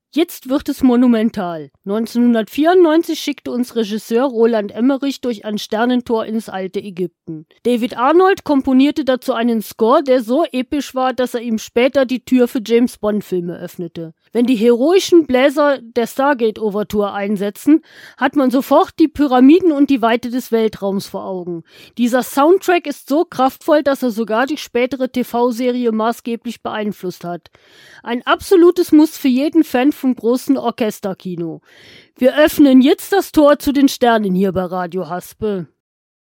Jetzt wird es monumental. 1994 schickte uns Regisseur Roland Emmerich durch ein Sternentor ins alte Ägypten. David Arnold komponierte dazu einen Score, der so episch war, dass er ihm später die Tür für James-Bond-Filme öffnete. Wenn die heroischen Bläser der Stargate-Ouverture einsetzen, hat man sofort die Pyramiden und die Weite des Weltraums vor Augen. Dieser Soundtrack ist so kraftvoll, dass er sogar die spätere TV-Serie maßgeblich beeinflusst hat. Ein absolutes Muss für jeden Fan vom großen Orchesterkino. Wir öffnen jetzt das Tor zu den Sternen hier bei Radio Haspe.